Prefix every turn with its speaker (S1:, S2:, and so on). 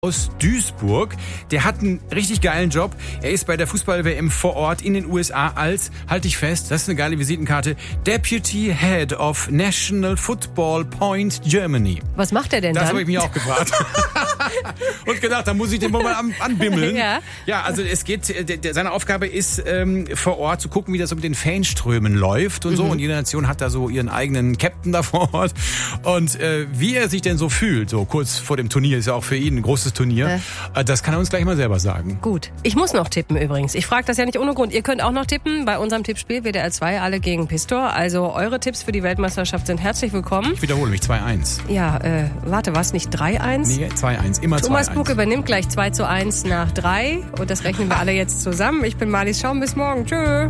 S1: aus Duisburg. Der hat einen richtig geilen Job. Er ist bei der Fußball-WM vor Ort in den USA als, halt dich fest, das ist eine geile Visitenkarte, Deputy Head of National Football Point Germany.
S2: Was macht er denn
S1: Das
S2: dann?
S1: habe ich mich auch gefragt. Und gedacht, da muss ich den mal anbimmeln.
S2: Ja.
S1: Also es geht, seine Aufgabe ist, vor Ort zu gucken, wie das mit den Fanströmen läuft und so. Und jede Nation hat da so ihren eigenen Captain da vor Ort. Und wie er sich denn so fühlt, so kurz vor dem Turnier, ist ja auch für ihn ein großes Turnier, das kann er uns gleich mal selber sagen.
S2: Gut. Ich muss noch tippen übrigens. Ich frage das ja nicht ohne Grund. Ihr könnt auch noch tippen bei unserem Tippspiel WDR 2, alle gegen Pistor. Also eure Tipps für die Weltmeisterschaft sind herzlich willkommen.
S1: Ich wiederhole mich, 2-1.
S2: Ja, warte, war es nicht 3-1?
S1: Nee, 2-1, immer 2-1.
S2: Thomas Buck übernimmt gleich 2-1 nach 3 und das rechnen wir alle jetzt zusammen. Ich bin Marlies Schaum, bis morgen. Tschö.